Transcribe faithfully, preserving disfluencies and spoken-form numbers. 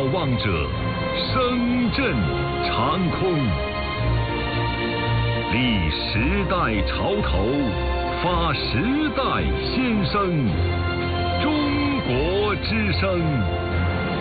望者，声震长空。立时代潮头，发时代先声。中国之声。